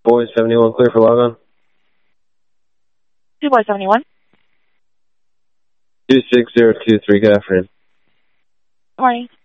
Boys 71, clear for log on. 2 Boys 71. 26023, good afternoon. Good morning.